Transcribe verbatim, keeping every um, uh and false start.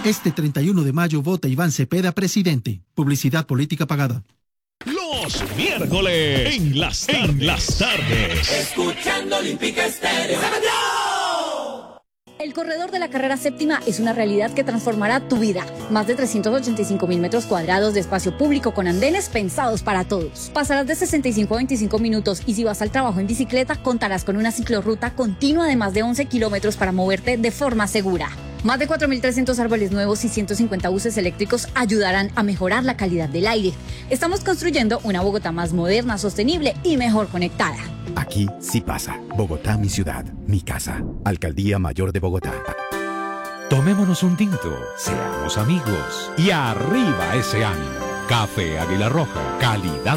Este treinta y uno de mayo vota Iván Cepeda presidente. Publicidad política pagada. Los miércoles en las tardes. En las tardes. Escuchando Olímpica Estéreo. El corredor de la carrera séptima es una realidad que transformará tu vida. Más de trescientos ochenta y cinco mil metros cuadrados de espacio público con andenes pensados para todos. Pasarás de sesenta y cinco a veinticinco minutos y si vas al trabajo en bicicleta, contarás con una ciclorruta continua de más de once kilómetros para moverte de forma segura. Más de cuatro mil trescientos árboles nuevos y ciento cincuenta buses eléctricos ayudarán a mejorar la calidad del aire. Estamos construyendo una Bogotá más moderna, sostenible y mejor conectada. Aquí sí pasa. Bogotá, mi ciudad, mi casa. Alcaldía Mayor de Bogotá. Tomémonos un tinto, seamos amigos y arriba ese ánimo. Café Águila Roja, calidad